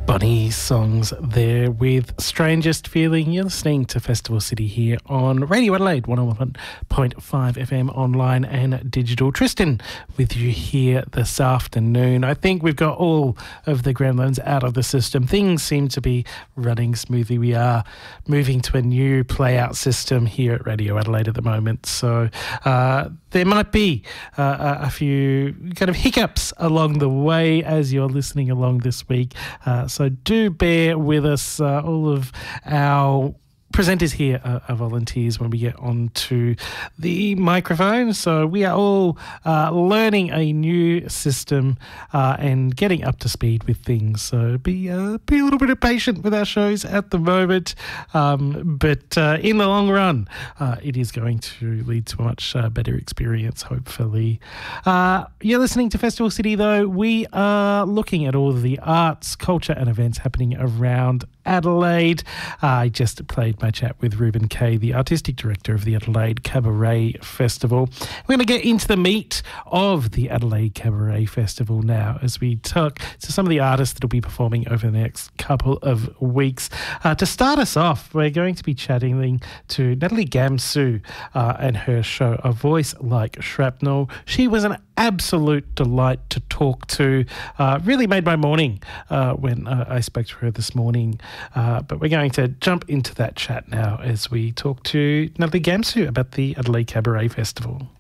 Bonnie songs there with Strangest Feeling. You're listening to Festival City here on Radio Adelaide 101.5 FM online and digital. Tristan with you here this afternoon. I think we've got all of the ground loans out of the system. Things seem to be running smoothly. We are moving to a new play-out system here at Radio Adelaide at the moment. So there might be a few kind of hiccups along the way as you're listening along this week. So do bear with us. All of our presenters here are volunteers when we get onto the microphone. So we are all learning a new system and getting up to speed with things. So be a little bit patient with our shows at the moment. But in the long run, it is going to lead to a much better experience, hopefully. You're listening to Festival City, though. We are looking at all of the arts, culture and events happening around Adelaide. I just played my chat with Ruben Kay, the Artistic Director of the Adelaide Cabaret Festival. We're going to get into the meat of the Adelaide Cabaret Festival now as we talk to some of the artists that will be performing over the next couple of weeks. To start us off, we're going to be chatting to Natalie Gamsu and her show, A Voice Like Shrapnel. She was an absolute delight to talk to. Really made my morning when I spoke to her this morning. But we're going to jump into that chat now as we talk to Natalie Gamsu about the Adelaide Cabaret Festival.